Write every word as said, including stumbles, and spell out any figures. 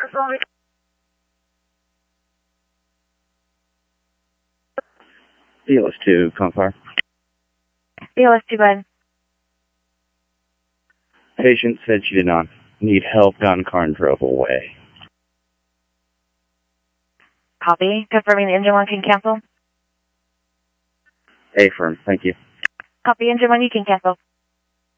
B L S two, Confire. B L S two, bud. Patient said she did not need help, got in car and drove away. Copy. Confirming the engine one can cancel. A firm, thank you. Copy, engine one, you can cancel.